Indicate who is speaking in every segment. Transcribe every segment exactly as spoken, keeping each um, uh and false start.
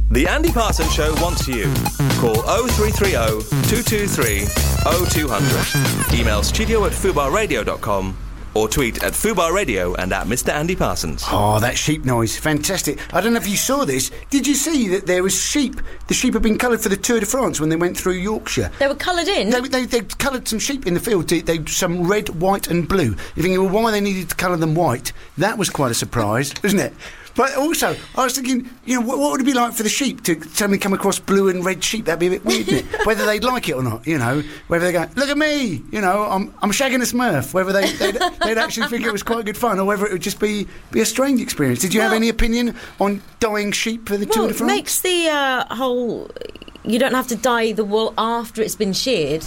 Speaker 1: The Andy Parsons Show wants you. Call oh three three oh, two two three, oh two hundred. Email studio at fubar radio dot com or tweet at Fubar Radio and at Mister Andy Parsons.
Speaker 2: Oh, that sheep noise. Fantastic. I don't know if you saw this. Did you see that there was sheep? The sheep had been coloured for the Tour de France when they went through Yorkshire.
Speaker 3: They were coloured in?
Speaker 2: They, they, they coloured some sheep in the field. They, they some red, white and blue. You think, well, why they needed to colour them white? That was quite a surprise, isn't it? But also, I was thinking, you know, what, what would it be like for the sheep to suddenly come across blue and red sheep? That'd be a bit weird, wouldn't it? Whether they'd like it or not, you know. Whether they go, look at me, you know, I'm I'm shagging a Smurf. Whether they, they'd, they'd actually think it was quite good fun, or whether it would just be, be a strange experience. Did you well, have any opinion on dyeing sheep for the
Speaker 3: well,
Speaker 2: Tour de France?
Speaker 3: Well, it makes the uh, whole... You don't have to dye the wool after it's been sheared.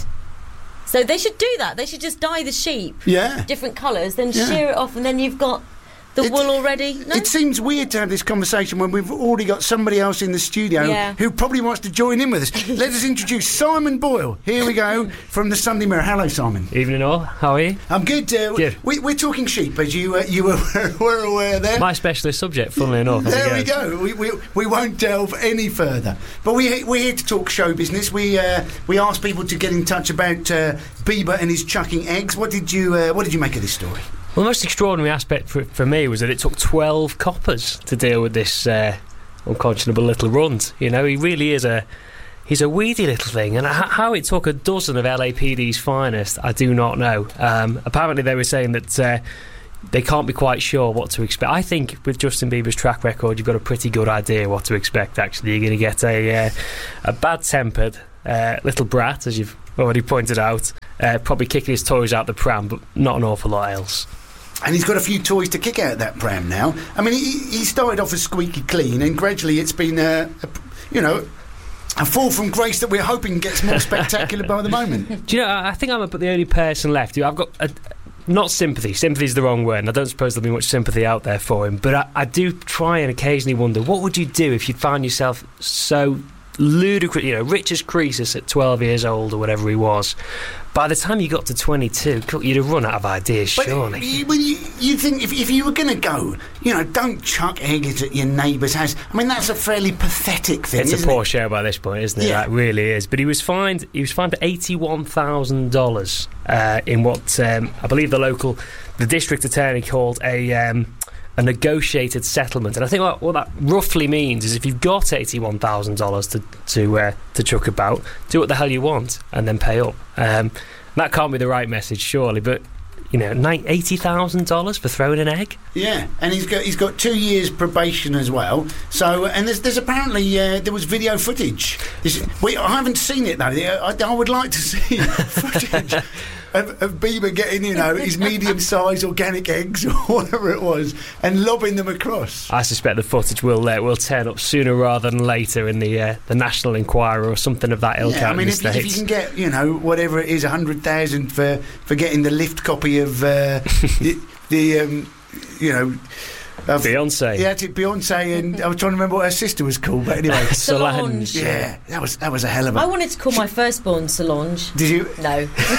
Speaker 3: So they should do that. They should just dye the sheep.
Speaker 2: Yeah.
Speaker 3: Different colours, then
Speaker 2: yeah.
Speaker 3: shear it off, and then you've got... The it, wool already? No?
Speaker 2: It seems weird to have this conversation when we've already got somebody else in the studio
Speaker 3: yeah.
Speaker 2: who probably wants to join in with us. Let us introduce Simon Boyle. Here we go from the Sunday Mirror. Hello, Simon.
Speaker 4: Evening all. How are you?
Speaker 2: I'm good. Uh,
Speaker 4: good.
Speaker 2: We, we're talking sheep, as you uh, you were, were aware there.
Speaker 4: My specialist subject, funnily enough.
Speaker 2: There we go. We, we we won't delve any further. But we we're here to talk show business. We uh, we asked people to get in touch about uh, Bieber and his chucking eggs. What did you uh, What did you make of this story?
Speaker 4: Well, the most extraordinary aspect for, for me was that it took twelve coppers to deal with this uh, unconscionable little runt. You know, he really is a... He's a weedy little thing, and how it took a dozen of L A P D's finest, I do not know. Um, apparently they were saying that uh, they can't be quite sure what to expect. I think with Justin Bieber's track record, you've got a pretty good idea what to expect, actually. You're going to get a, uh, a bad-tempered uh, little brat, as you've already pointed out, uh, probably kicking his toys out the pram, but not an awful lot else.
Speaker 2: And he's got a few toys to kick out of that pram now. I mean, he, he started off as squeaky clean, and gradually it's been, uh, a, you know, a fall from grace that we're hoping gets more spectacular by the moment.
Speaker 4: Do you know, I think I'm about the only person left who I've got... A, not sympathy. Sympathy is the wrong word, and I don't suppose there'll be much sympathy out there for him, but I, I do try and occasionally wonder, what would you do if you found yourself so ludicrous, you know, rich as Croesus at twelve years old or whatever he was? By the time you got to twenty-two, you'd have run out of ideas,
Speaker 2: but
Speaker 4: surely.
Speaker 2: You, you, you think if, if you were going to go, you know, don't chuck eggs at your neighbour's house. I mean, that's a fairly pathetic thing.
Speaker 4: It's
Speaker 2: isn't
Speaker 4: a poor
Speaker 2: it?
Speaker 4: show by this point, isn't it?
Speaker 2: Yeah.
Speaker 4: That really is. But he was fined. He was fined eighty-one thousand dollars uh, in what um, I believe the local, the district attorney called a. Um, a negotiated settlement, and I think what, what that roughly means is if you've got eighty-one thousand dollars to to uh, to chuck about, do what the hell you want and then pay up. Um, that can't be the right message, surely, but you know, eighty thousand dollars for throwing an egg.
Speaker 2: Yeah, and he's got he's got two years probation as well. So, and there's there's apparently uh, there was video footage. This, we, I haven't seen it though. I, I would like to see footage. Of, of Bieber getting, you know, his medium-sized organic eggs or whatever it was, and lobbing them across.
Speaker 4: I suspect the footage will uh, will turn up sooner rather than later in the uh, the National Enquirer or something of that ilk.
Speaker 2: Yeah,
Speaker 4: out
Speaker 2: I mean,
Speaker 4: in the
Speaker 2: if you,
Speaker 4: States.
Speaker 2: if you can get, you know, whatever it is, a hundred thousand for for getting the lift copy of uh, the, the um, you know. Of,
Speaker 4: Beyonce.
Speaker 2: Yeah, to Beyonce, and I was trying to remember what her sister was called, but anyway.
Speaker 3: Solange.
Speaker 2: Yeah, that was that was a hell of a...
Speaker 3: I wanted to call my firstborn Solange.
Speaker 2: Did you?
Speaker 3: No.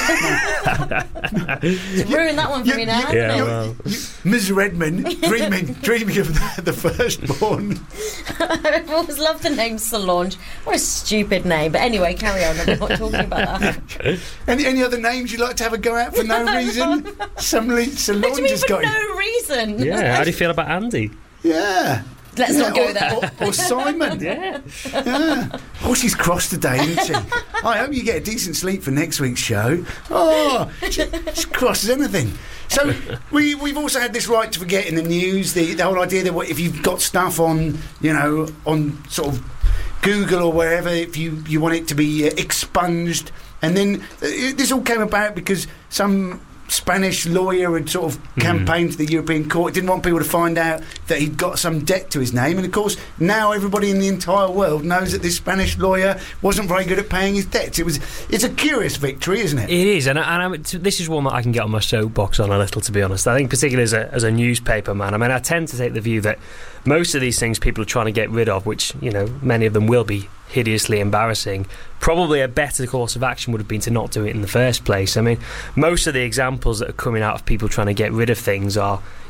Speaker 3: Ruin that one for
Speaker 2: you,
Speaker 3: me now.
Speaker 4: You, yeah, well.
Speaker 2: Miz Redmond, dreaming, dreaming of the, the firstborn.
Speaker 3: I've always loved the name Solange. What a stupid name. But anyway, carry on. I'm not talking about that.
Speaker 2: Any, any other names you'd like to have a go at for no reason? Suddenly, Solange
Speaker 3: what do you mean
Speaker 2: has
Speaker 3: for
Speaker 2: got
Speaker 3: no reason?
Speaker 4: Yeah, how do you feel about Andy?
Speaker 2: Yeah.
Speaker 3: Let's
Speaker 2: yeah,
Speaker 3: not go
Speaker 2: or,
Speaker 3: there.
Speaker 2: Or, or Simon.
Speaker 4: Yeah.
Speaker 2: Yeah. Oh, she's cross today, isn't she? I hope you get a decent sleep for next week's show. Oh, she, she's cross as anything. So we, we've also had this right to forget in the news, the, the whole idea that if you've got stuff on, you know, on sort of Google or wherever, if you, you want it to be uh, expunged. And then uh, this all came about because some Spanish lawyer had sort of campaigned mm. to the European Court, didn't want people to find out that he'd got some debt to his name, and of course now everybody in the entire world knows that this Spanish lawyer wasn't very good at paying his debts. It was it's a curious victory, isn't it?
Speaker 4: It is, and, I, and I, this is one that I can get on my soapbox on a little, to be honest. I think particularly as a, as a newspaper man, I mean, I tend to take the view that most of these things people are trying to get rid of, which, you know, many of them will be hideously embarrassing, probably a better course of action would have been to not do it in the first place. I mean, most of the examples that are coming out of people trying to get rid of things are,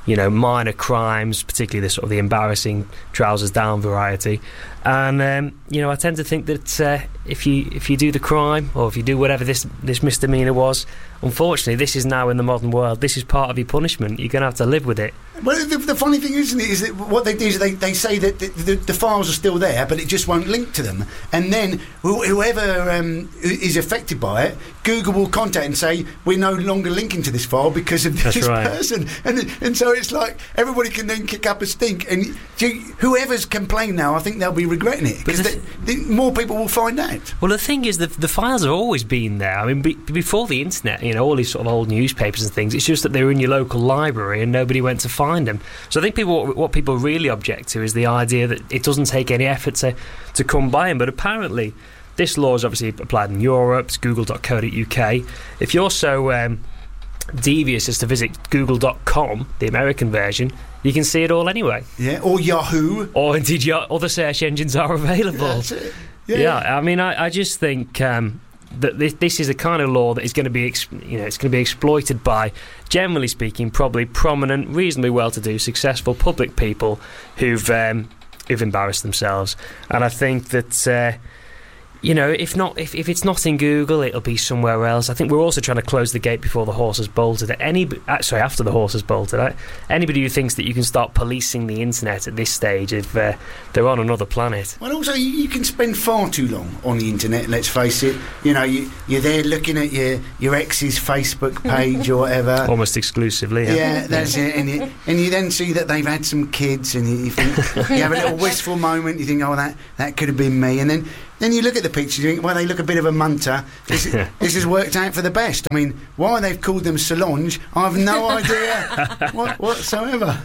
Speaker 4: you know, minor crimes, particularly the sort of the embarrassing trousers down variety. And um, you know, I tend to think that uh, if you if you do the crime, or if you do whatever this this misdemeanor was, unfortunately, this is now in the modern world. This is part of your punishment. You're going to have to live with it.
Speaker 2: Well, the, the funny thing, isn't it, is that what they do is they, they say that the, the, the files are still there, but it just won't link to them. And then wh- whoever um, is affected by it, Google will contact and say, we're no longer linking to this file because of
Speaker 4: That's
Speaker 2: this
Speaker 4: right.
Speaker 2: person. And and so it's like everybody can then kick up a stink. And you, whoever's complained now, I think they'll be regretting it, because
Speaker 4: the
Speaker 2: the, the, more people will find out.
Speaker 4: Well, the thing is, the, the files have always been there. I mean, be, before the internet, you know, all these sort of old newspapers and things, it's just that they were in your local library and nobody went to find them. So I think people, what, what people really object to is the idea that it doesn't take any effort to, to come by them. But apparently, this law is obviously applied in Europe. It's google dot co dot U K. If you're so um, devious as to visit google dot com, the American version, you can see it all anyway.
Speaker 2: Yeah, or Yahoo.
Speaker 4: Or indeed, your other search engines are available.
Speaker 2: That's it. Yeah.
Speaker 4: Yeah, I mean, I, I just think um, that this, this is a kind of law that is going to be, ex- you know, it's going to be exploited by, generally speaking, probably prominent, reasonably well-to-do, successful public people who've um, who've embarrassed themselves. And I think that, uh, you know, if not, if, if it's not in Google, it'll be somewhere else. I think we're also trying to close the gate before the horse has bolted. Any, uh, sorry, after the horse has bolted. Right? Anybody who thinks that you can start policing the internet at this stage, if uh, they're on another planet.
Speaker 2: Well, also, you, you can spend far too long on the internet, let's face it. You know, you, you're there looking at your, your ex's Facebook page or whatever.
Speaker 4: Almost exclusively, yeah.
Speaker 2: Yeah, that's it. And you, and you then see that they've had some kids, and you, you think, you have a little wistful moment, you think, oh, that, that could have been me. And then, then you look at the pictures, you think, well, they look a bit of a munter. This, this has worked out for the best. I mean, why they've called them Solange, I have no idea what, whatsoever.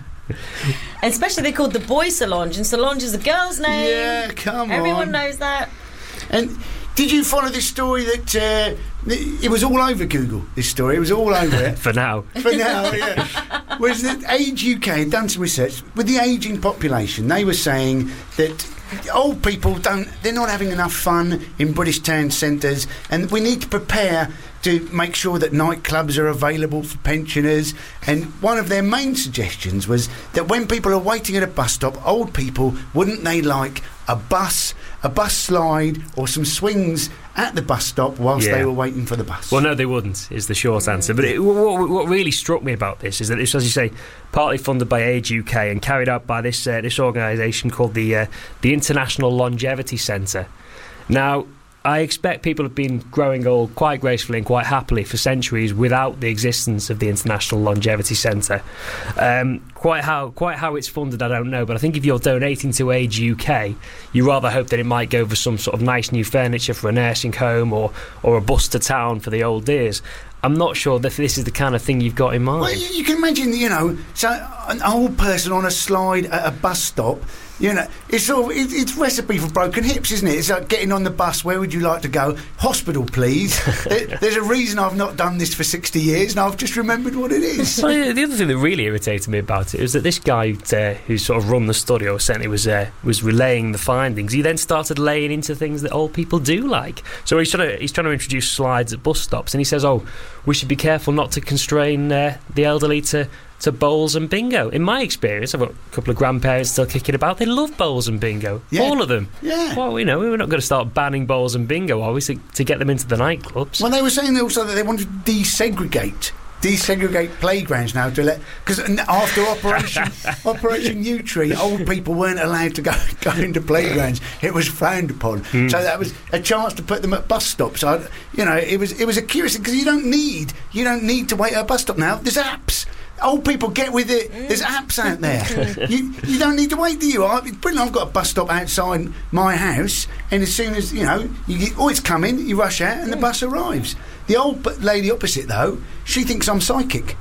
Speaker 3: And especially they called the boy Solange, and Solange is a girl's name.
Speaker 2: Yeah, come
Speaker 3: Everyone
Speaker 2: on.
Speaker 3: knows that.
Speaker 2: And did you follow this story that uh, it was all over Google, this story? It was all over it.
Speaker 4: For now.
Speaker 2: For now, yeah. Was that Age U K had done some research with the ageing population. They were saying that old people don't, they're not having enough fun in British town centres, and we need to prepare to make sure that nightclubs are available for pensioners. And one of their main suggestions was that when people are waiting at a bus stop, old people, wouldn't they like a bus, a bus slide, or some swings at the bus stop whilst
Speaker 4: Yeah.
Speaker 2: they were waiting for the bus?
Speaker 4: Well, no, they wouldn't, is the short answer. But it, what, what really struck me about this is that it's, as you say, partly funded by Age U K and carried out by this uh, this organisation called the uh, the International Longevity Centre. Now, I expect people have been growing old quite gracefully and quite happily for centuries without the existence of the International Longevity Centre. Um, quite how quite how it's funded, I don't know, but I think if you're donating to Age U K, you rather hope that it might go for some sort of nice new furniture for a nursing home or, or a bus to town for the old dears. I'm not sure that this is the kind of thing you've got in mind.
Speaker 2: Well, you, you can imagine, you know, so an old person on a slide at a bus stop. You know, it's sort of, it, it's recipe for broken hips, isn't it? It's like getting on the bus. Where would you like to go? Hospital, please. there, there's a reason I've not done this for sixty years, and I've just remembered what it is.
Speaker 4: Well, the other thing that really irritated me about it is that this guy uh, who sort of run the study, or certainly was uh, was relaying the findings, he then started laying into things that old people do like. So he's trying to he's trying to introduce slides at bus stops, and he says, "Oh, we should be careful not to constrain uh, the elderly to." to bowls and bingo. In my experience, I've got a couple of grandparents still kicking about. They love bowls and bingo.
Speaker 2: Yeah.
Speaker 4: All of them.
Speaker 2: Yeah.
Speaker 4: Well, you know, we're not going to start banning bowls and bingo, are we, to, to get them into the nightclubs?
Speaker 2: Well, they were saying also that they wanted to desegregate. Desegregate playgrounds now to let, because after Operation Operation U Tree, old people weren't allowed to go go into playgrounds. It was frowned upon. Mm. So that was a chance to put them at bus stops. I, you know, it was it was a curious thing, because you don't need you don't need to wait at a bus stop now. There's apps. Old people, get with it. There's apps out there. you you don't need to wait, do you? I, it's brilliant. I've got a bus stop outside my house, and as soon as, you know, you get, oh, it's coming, you rush out, and the bus arrives. The old lady opposite, though, she thinks I'm psychic.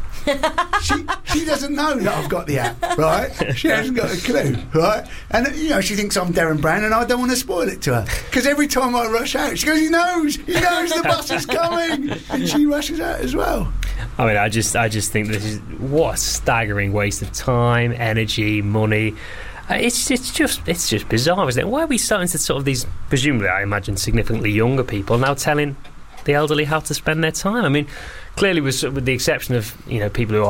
Speaker 2: she she doesn't know that I've got the app, right? She hasn't got a clue, right? And, you know, she thinks I'm Darren Brown, and I don't want to spoil it to her, because every time I rush out, she goes, he knows, he knows the bus is coming, and she rushes out as well.
Speaker 4: I mean, I just, I just think this is what a staggering waste of time, energy, money. Uh, It's, it's just, it's just bizarre, isn't it? Why are we starting to sort of these, presumably, I imagine, significantly younger people now telling the elderly how to spend their time? I mean, clearly, with, with the exception of, you know, people who are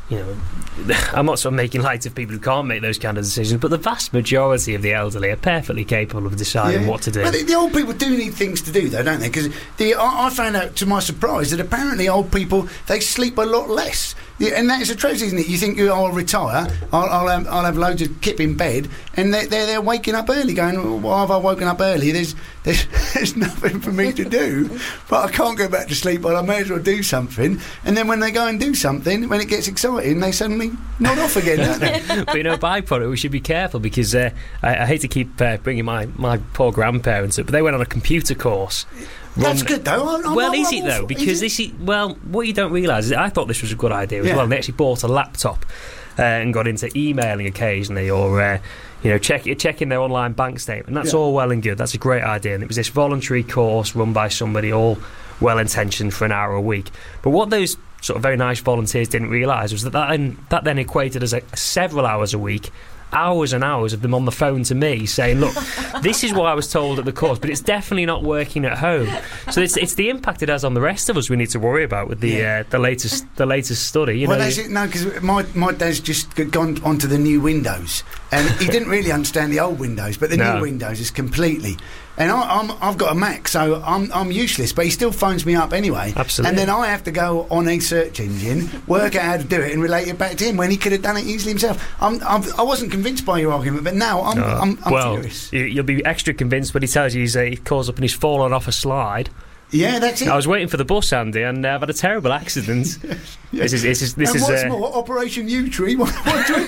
Speaker 4: you know, I'm not sort of making light of people who can't make those kind of decisions, but the vast majority of the elderly are perfectly capable of deciding
Speaker 2: Yeah.
Speaker 4: what to do.
Speaker 2: Well, the, the old people do need things to do, though, don't they? Because the I, I found out, to my surprise, that apparently old people, they sleep a lot less. Yeah, and that is a tragedy, isn't it? You think, oh, I'll retire, I'll, I'll, have, I'll have loads of kip in bed, and they're, they're, they're waking up early, going, well, why have I woken up early? There's, there's there's nothing for me to do, but I can't go back to sleep, but I may as well do something. And then when they go and do something, when it gets exciting, they suddenly nod off again, don't they?
Speaker 4: But you know, byproduct, we should be careful because uh, I, I hate to keep uh, bringing my, my poor grandparents up, but they went on a computer course.
Speaker 2: That's
Speaker 4: Run-
Speaker 2: good, though. I'm,
Speaker 4: well,
Speaker 2: I'm,
Speaker 4: is
Speaker 2: I'm
Speaker 4: it
Speaker 2: all
Speaker 4: though?
Speaker 2: for-
Speaker 4: Because
Speaker 2: is it?
Speaker 4: this is well, what you don't realise is that I thought this was a good idea as
Speaker 2: Yeah.
Speaker 4: well. And they actually bought a laptop uh, and got into emailing occasionally, or uh, you know, check checking their online bank statement. That's
Speaker 2: Yeah.
Speaker 4: all well and good. That's a great idea. And it was this voluntary course run by somebody, all well intentioned, for an hour a week. But what those sort of very nice volunteers didn't realise was that that then, that then equated as a, several hours a week. Hours and hours of them on the phone to me saying, look, this is what I was told at the course, but it's definitely not working at home. So it's it's the impact it has on the rest of us we need to worry about with the
Speaker 2: Yeah.
Speaker 4: uh, the latest the latest study. You
Speaker 2: well,
Speaker 4: know,
Speaker 2: that's it. No, because my, my dad's just g- gone onto the new Windows, and he didn't really understand the old Windows, but the
Speaker 4: No.
Speaker 2: new Windows is completely. And I, I'm, I've got a Mac, so I'm, I'm useless, but he still phones me up anyway.
Speaker 4: Absolutely.
Speaker 2: And then I have to go on a search engine, work out how to do it, and relate it back to him when he could have done it easily himself. I'm, I'm, I wasn't convinced by your argument, but now I'm,
Speaker 4: No.
Speaker 2: I'm, I'm
Speaker 4: well,
Speaker 2: furious.
Speaker 4: you, you'll be extra convinced when he tells you he's, uh, he calls up and he's fallen off a slide.
Speaker 2: Yeah, that's it.
Speaker 4: I was waiting for the bus, Andy, and uh, I've had a terrible accident.
Speaker 2: Yeah.
Speaker 4: This is this is this
Speaker 2: and
Speaker 4: is.
Speaker 2: what's
Speaker 4: uh,
Speaker 2: more, Operation U Tree. What, what do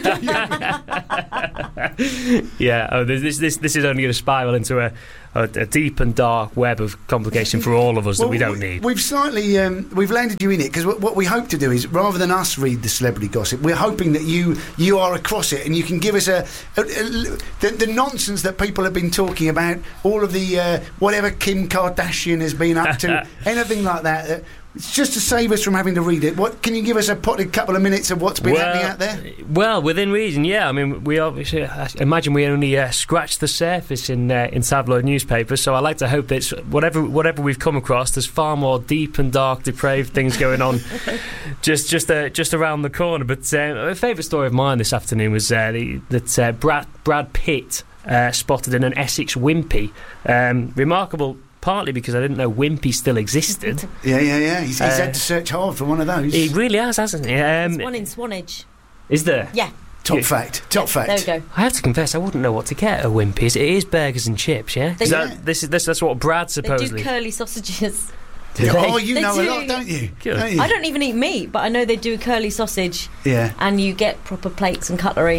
Speaker 2: we do?
Speaker 4: Yeah, oh, this this this this is only going to spiral into a, a, a deep and dark web of complication for all of us that we don't need.
Speaker 2: We've slightly um, we've landed you in it because what, what we hope to do is, rather than us read the celebrity gossip, we're hoping that you you are across it and you can give us a, a, a the, the nonsense that people have been talking about, all of the uh, whatever Kim Kardashian has been up to, anything like that. Uh, It's just to save us from having to read it. What can you give us a potted couple of minutes of what's been happening out there?
Speaker 4: Well, within reason, yeah. I mean, we obviously I imagine we only uh, scratched the surface in uh, in tabloid newspapers. So I like to hope that it's, whatever whatever we've come across, there's far more deep and dark, depraved things going on just just uh, just around the corner. But uh, a favourite story of mine this afternoon was uh, the, that uh, Brad Brad Pitt uh, spotted in an Essex Wimpy. Um, remarkable. Partly because I didn't know Wimpy still existed.
Speaker 2: Yeah, yeah, yeah. He's, he's
Speaker 4: Uh,
Speaker 2: had to search hard for one of those.
Speaker 4: He really has, hasn't he? Um,
Speaker 3: There's one in Swanage.
Speaker 4: is there?
Speaker 3: Yeah.
Speaker 2: Top
Speaker 4: Yeah.
Speaker 2: fact. Top fact.
Speaker 3: There we go.
Speaker 4: I have to confess, I wouldn't know what to get at Wimpy's. It is burgers and chips, yeah?
Speaker 3: They
Speaker 4: Is
Speaker 3: do-
Speaker 4: that, this is this, that's what Brad
Speaker 3: They do
Speaker 4: supposedly.
Speaker 3: curly sausages.
Speaker 2: Oh, you
Speaker 3: They
Speaker 2: know
Speaker 3: do.
Speaker 2: a lot, don't you?
Speaker 4: Good.
Speaker 2: Don't you?
Speaker 3: I don't even eat meat, but I know they do curly sausage,
Speaker 2: Yeah.
Speaker 3: and you get proper plates and cutlery.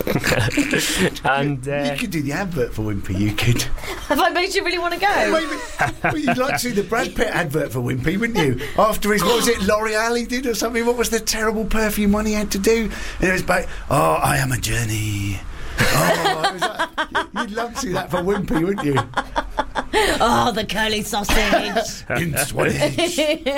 Speaker 4: and uh,
Speaker 2: You could do the advert for Wimpy. You could.
Speaker 3: Have I made you really want to go?
Speaker 2: Maybe, well, you'd like to see the Brad Pitt advert for Wimpy, wouldn't you? After his, what was it, L'Oreal he did or something? What was the terrible perfume one he had to do? And it was about, oh, I am a journey. Oh, it was like, you'd love to see that for Wimpy, wouldn't you?
Speaker 3: Oh, the curly sausage.
Speaker 2: In Swanage.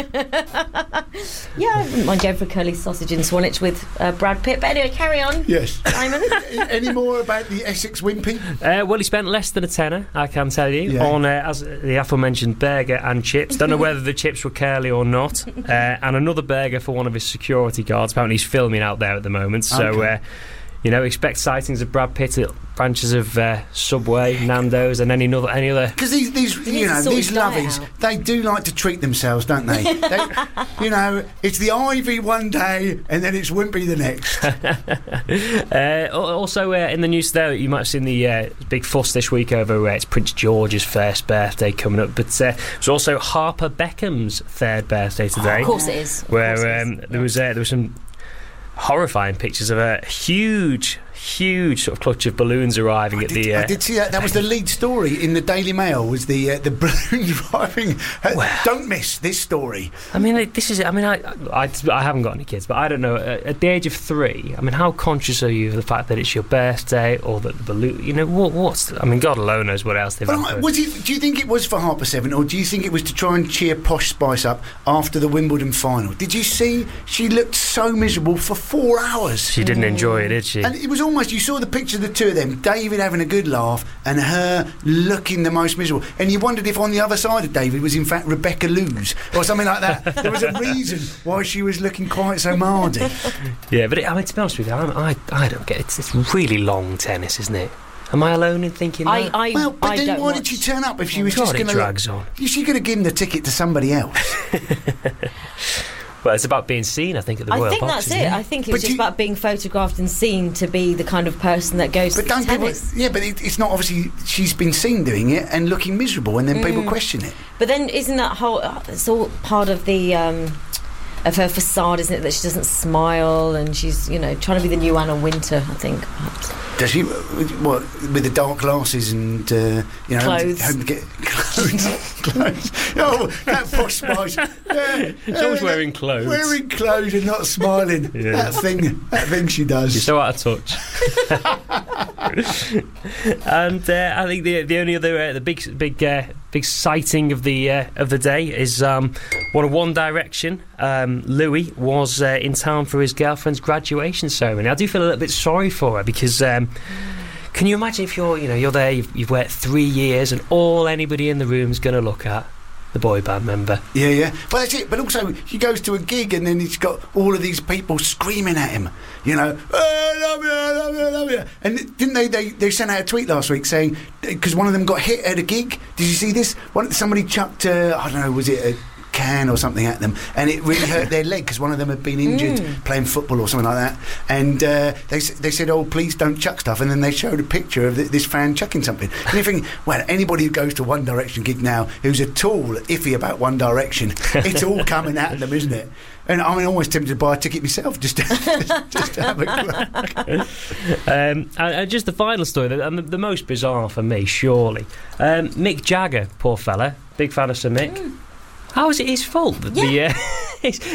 Speaker 3: Yeah, I wouldn't mind going for curly sausage in Swanage with uh, Brad Pitt. But anyway, carry on,
Speaker 2: Yes.
Speaker 3: Simon.
Speaker 2: Any more about the Essex Wimpy?
Speaker 4: uh, well, he spent less than a tenner, I can tell you,
Speaker 2: Yeah.
Speaker 4: on uh, as the aforementioned burger and chips. Don't know whether the chips were curly or not. Uh, and another burger for one of his security guards. Apparently, he's filming out there at the moment. So.
Speaker 2: Okay.
Speaker 4: Uh, You know, expect sightings of Brad Pitt at branches of uh, Subway, Nando's, and any other any other.
Speaker 2: Because these, these
Speaker 3: He
Speaker 2: you
Speaker 3: needs to
Speaker 2: know,
Speaker 3: sort
Speaker 2: these
Speaker 3: his diet
Speaker 2: lovies,
Speaker 3: out.
Speaker 2: they do like to treat themselves, don't they? they? You know, it's the Ivy one day and then it's Wimpy the next.
Speaker 4: Uh, al- also, uh, in the news there, you might have seen the uh, big fuss this week over uh, it's Prince George's first birthday coming up, but uh, it was also Harper Beckham's third birthday today.
Speaker 3: Of course it is. Of course
Speaker 4: where
Speaker 3: it is.
Speaker 4: um, there was uh, there was some horrifying pictures of a huge, huge sort of clutch of balloons arriving
Speaker 2: I
Speaker 4: at
Speaker 2: did,
Speaker 4: the. Uh,
Speaker 2: I did see that. That was the lead story in the Daily Mail. Was the uh, the balloons arriving? Uh, don't miss this story.
Speaker 4: I mean, like, this is. I mean, I, I, I haven't got any kids, but I don't know. At, at the age of three, I mean, how conscious are you of the fact that it's your birthday or that the balloon? You know, what? What's? I mean, God alone knows what else they've
Speaker 2: But
Speaker 4: done.
Speaker 2: I-
Speaker 4: for-
Speaker 2: was it? Do you think it was for Harper Seven, or do you think it was to try and cheer Posh Spice up after the Wimbledon final? Did you see? She looked so miserable for four hours,
Speaker 4: She didn't enjoy it, did she?
Speaker 2: and it was almost almost, you saw the picture of the two of them, David having a good laugh and her looking the most miserable. And you wondered if on the other side of David was in fact Rebecca Lewis or something like that. There was a reason why she was looking quite so mardy.
Speaker 4: Yeah, but it, I mean, to be honest with you, I'm, I I don't get it. It's, it's really long tennis, isn't it? Am I alone in thinking
Speaker 3: I,
Speaker 4: that?
Speaker 3: I,
Speaker 2: Well, but
Speaker 3: I
Speaker 2: then
Speaker 3: don't
Speaker 2: why
Speaker 3: watch.
Speaker 2: did she turn up if she
Speaker 4: Oh,
Speaker 2: was
Speaker 4: God,
Speaker 2: just
Speaker 4: it
Speaker 2: going to...
Speaker 4: drags on.
Speaker 2: Is she going to give him the ticket to somebody else?
Speaker 4: Well, it's about being seen, I think, at the
Speaker 3: I
Speaker 4: Royal
Speaker 3: think
Speaker 4: Box,
Speaker 3: that's
Speaker 4: isn't
Speaker 3: it. I think it was
Speaker 2: But
Speaker 3: just
Speaker 2: you-
Speaker 3: about being photographed and seen to be the kind of person that goes
Speaker 2: But
Speaker 3: to
Speaker 2: don't people...
Speaker 3: tennis.
Speaker 2: Yeah, but it, it's not obviously... She's been seen doing it and looking miserable, and then
Speaker 3: Mm.
Speaker 2: people question it.
Speaker 3: But then, isn't that whole? uh, It's all part of the um, of her facade, isn't it? That she doesn't smile and she's, you know, trying to be the new Anna Winter. I think. Perhaps.
Speaker 2: Does she... What, with the dark glasses and, uh, you know...
Speaker 3: Clothes.
Speaker 2: Home to get, clothes. Clothes. Oh, that posh spice. Yeah,
Speaker 4: She's always
Speaker 2: uh,
Speaker 4: wearing clothes.
Speaker 2: Wearing clothes and not smiling.
Speaker 4: Yeah.
Speaker 2: That thing, that thing she does.
Speaker 4: You're so out of touch. And uh, I think the the only other uh, the big big uh, big sighting of the uh, of the day is um, one of One Direction. Um, Louis was uh, in town for his girlfriend's graduation ceremony. I do feel a little bit sorry for her because. Um, Can you imagine if you're, you know, you're there, you've, you've worked three years, and all anybody in the room is going to look at the boy band member?
Speaker 2: Yeah, yeah. Well, that's it. But also, he goes to a gig and then he's got all of these people screaming at him. You know, oh, I love you, I love you, I love you. And didn't they? They, they sent out a tweet last week saying because one of them got hit at a gig. Did you see this? One, somebody chucked, uh, I don't know, was it a can or something at them, and it really hurt their leg because one of them had been injured
Speaker 3: Mm.
Speaker 2: playing football or something like that. And uh, they s- they said, "Oh, please don't chuck stuff." And then they showed a picture of th- this fan chucking something. And you think, well, anybody who goes to One Direction gig now who's at all iffy about One Direction, it's all coming at them, isn't it? And I'm almost tempted to buy a ticket myself just to, just to have a crack.
Speaker 4: Um, and, and just the final story, the, and the, the most bizarre for me, surely. Um, Mick Jagger, poor fella, big fan of Sir Mick.
Speaker 3: Mm.
Speaker 4: How is it his fault that the uh,